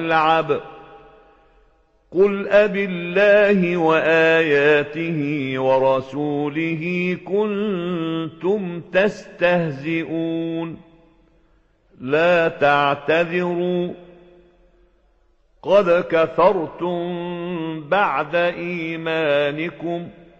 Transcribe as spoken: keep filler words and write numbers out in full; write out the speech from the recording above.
نلعب قل أبالله وآياته ورسوله كنتم تستهزئون لا تعتذروا قد كفرتم بعد إيمانكم